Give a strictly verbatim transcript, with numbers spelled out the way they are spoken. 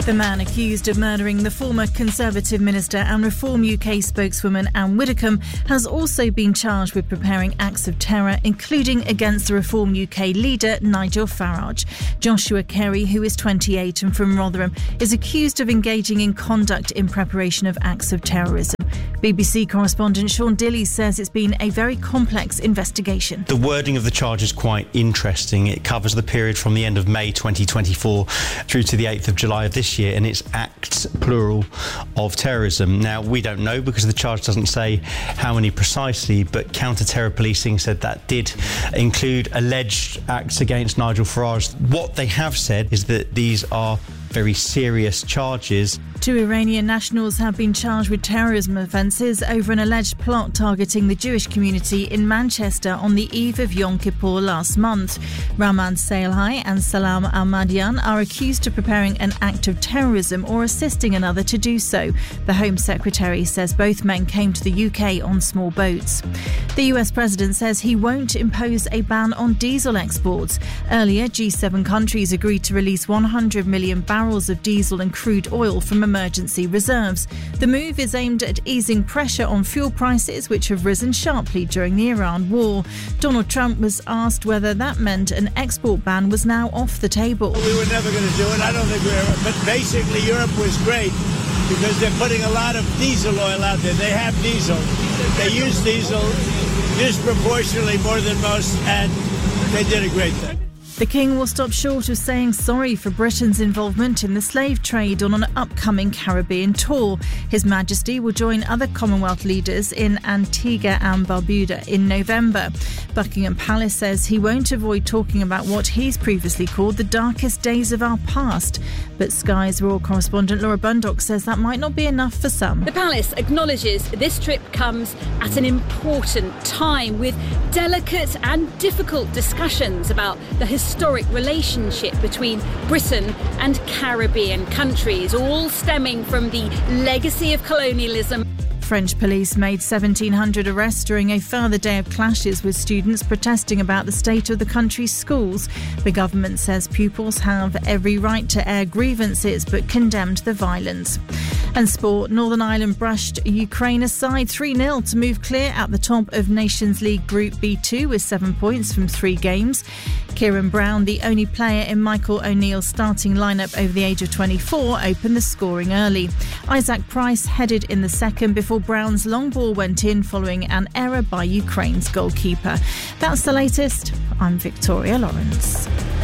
The man accused of murdering the former Conservative minister and Reform U K spokeswoman Anne Widdecombe has also been charged with preparing acts of terror, including against the Reform U K leader Nigel Farage. Joshua Carey, who is twenty-eight and from Rotherham, is accused of engaging in conduct in preparation of acts of terrorism. B B C correspondent Sean Dilley says it's been a very complex investigation. The wording of the charge is quite interesting. It covers the period from the end of May twenty twenty-four through to the eighth of July of this year, and it's acts, plural, of terrorism. Now, we don't know because the charge doesn't say how many precisely, but counter-terror policing said that did include alleged acts against Nigel Farage. What they have said is that these are very serious charges. Two Iranian nationals have been charged with terrorism offences over an alleged plot targeting the Jewish community in Manchester on the eve of Yom Kippur last month. Rahman Salehai and Salam Ahmadian are accused of preparing an act of terrorism or assisting another to do so. The Home Secretary says both men came to the U K on small boats. The U S President says he won't impose a ban on diesel exports. Earlier, G seven countries agreed to release one hundred million barrels of diesel and crude oil from emergency reserves. The move is aimed at easing pressure on fuel prices, which have risen sharply during the Iran war. Donald Trump was asked whether that meant an export ban was now off the table. We were never going to do it. I don't think we were. But basically, Europe was great because they're putting a lot of diesel oil out there. They have diesel. They use diesel disproportionately more than most, and they did a great thing. The King will stop short of saying sorry for Britain's involvement in the slave trade on an upcoming Caribbean tour. His Majesty will join other Commonwealth leaders in Antigua and Barbuda in November. Buckingham Palace says he won't avoid talking about what he's previously called the darkest days of our past. But Sky's royal correspondent Laura Bundock says that might not be enough for some. The Palace acknowledges this trip comes at an important time with delicate and difficult discussions about the historic relationship between Britain and Caribbean countries, all stemming from the legacy of colonialism. French police made seventeen hundred arrests during a further day of clashes with students protesting about the state of the country's schools. The government says pupils have every right to air grievances but condemned the violence. And sport, Northern Ireland brushed Ukraine aside three nil to move clear at the top of Nations League Group B two with seven points from three games. Kieran Brown, the only player in Michael O'Neill's starting lineup over the age of twenty-four, opened the scoring early. Isaac Price headed in the second before Brown's long ball went in following an error by Ukraine's goalkeeper. That's the latest. I'm Victoria Lawrence.